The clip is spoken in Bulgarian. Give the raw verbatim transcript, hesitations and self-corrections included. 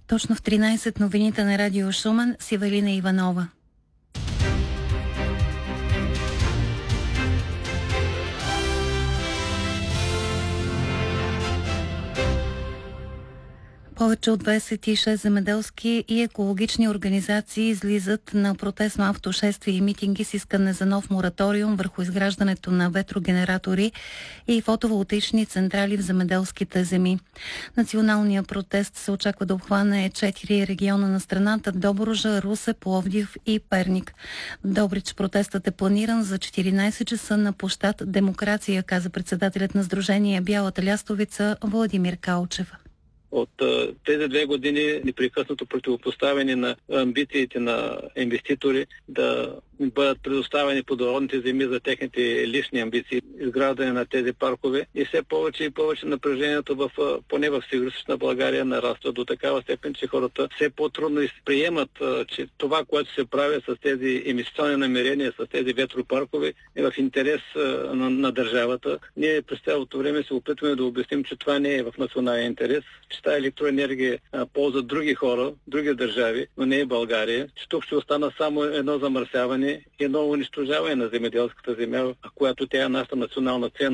Точно в тринайсет новините на Радио Шумен с Ивелина Иванова. Повече от двайсет и шест земеделски и екологични организации излизат на протестно автошествие и митинги с искане за нов мораториум върху изграждането на ветрогенератори и фотоволтаични централи в земеделските земи. Националният протест се очаква да обхване четири региона на страната – Добруджа, Русе, Пловдив и Перник. В Добрич протестът е планиран за четиринайсет часа на площад Демокрация, каза председателят на Сдружение Бялата лястовица Владимир Калчев. От тези две години непрекъснато противопоставяне на амбициите на инвеститори да бъдат предоставени плодородните земи за техните лични амбиции, изграждане на тези паркове и все повече и повече напрежението в, поне в Североизточна България нараства до такава степен, че хората все по-трудно приемат, че това, което се прави с тези инвестиционни намерения, с тези ветропаркове е в интерес на, на държавата. Ние през цялото време се опитваме да обясним, че това не е в национален интерес, че тази електроенергия ползва други хора, други държави, но не е България, че тук ще остана само едно замърсяване, едно унищожаване на земеделската земя, която тя е нашата национална ценност.